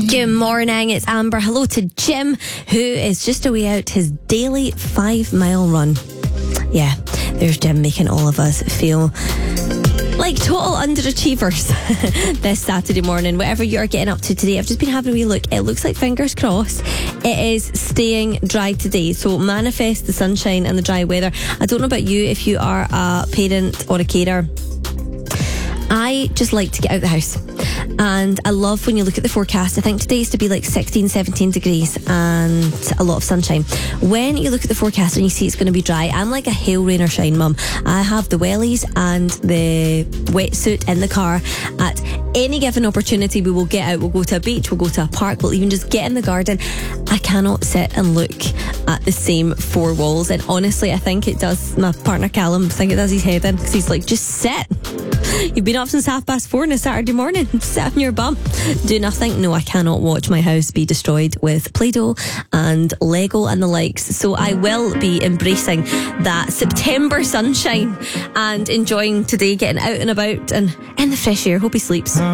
Good morning, it's Amber. Hello to Jim, who is just away out his daily 5-mile run. Yeah, there's Jim making all of us feel like total underachievers this Saturday morning. Whatever you're getting up to today, I've just been having a wee look. It looks like, fingers crossed, it is staying dry today. So manifest the sunshine and the dry weather. I don't know about you, if you are a parent or a carer, I just like to get out of the house. And I love when you look at the forecast. I think today's to be like 16, 17 degrees and a lot of sunshine. When you look at the forecast and you see it's going to be dry, I'm like a hail, rain or shine mum. I have the wellies and the wetsuit in the car. At any given opportunity, we will get out. We'll go to a beach, we'll go to a park, we'll even just get in the garden. I cannot sit and look at the same four walls. And honestly, I think it does my partner Callum, I think it does his head in, because he's like, just sit. You've been up since 4:30 on a Saturday morning. Sit on your bum. Do nothing. No, I cannot watch my house be destroyed with Play-Doh and Lego and the likes. So I will be embracing that September sunshine and enjoying today, getting out and about and in the fresh air. Hope he sleeps.